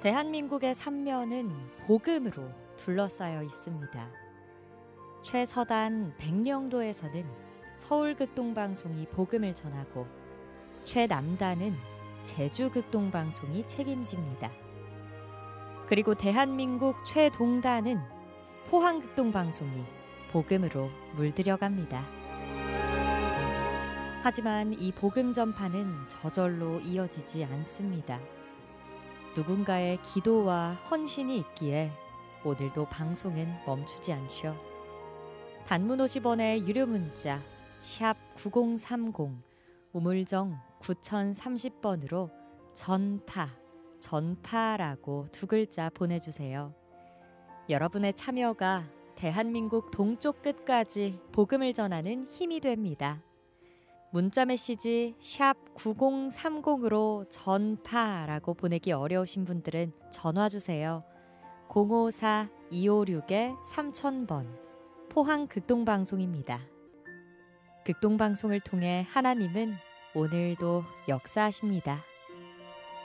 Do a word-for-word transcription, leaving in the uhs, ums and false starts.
대한민국의 삼면은 복음으로 둘러싸여 있습니다. 최서단 백령도에서는 서울극동방송이 복음을 전하고 최남단은 제주극동방송이 책임집니다. 그리고 대한민국 최동단은 포항극동방송이 복음으로 물들여갑니다. 하지만 이 복음 전파는 저절로 이어지지 않습니다. 누군가의 기도와 헌신이 있기에 오늘도 방송은 멈추지 않죠. 단문 오십 원의 유료 문자 샵 구공삼공 우물정 구공삼공 번으로 전파, 전파라고 두 글자 보내주세요. 여러분의 참여가 대한민국 동쪽 끝까지 복음을 전하는 힘이 됩니다. 문자 메시지 샵 구공삼공으로 전파라고 보내기 어려우신 분들은 전화 주세요. 공오사 이오육 삼천 번 포항 극동방송입니다. 극동방송을 통해 하나님은 오늘도 역사하십니다.